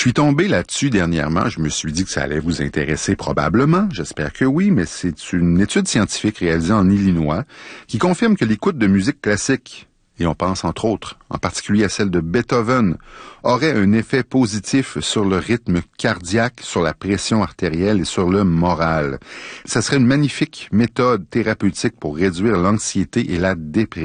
suis tombé là-dessus dernièrement. Je me suis dit que ça allait vous intéresser probablement. J'espère que oui, mais c'est une étude scientifique réalisée en Illinois qui confirme que l'écoute de musique classique, et on pense entre autres, en particulier à celle de Beethoven, aurait un effet positif sur le rythme cardiaque, sur la pression artérielle et sur le moral. Ça serait une magnifique méthode thérapeutique pour réduire l'anxiété et la dépression.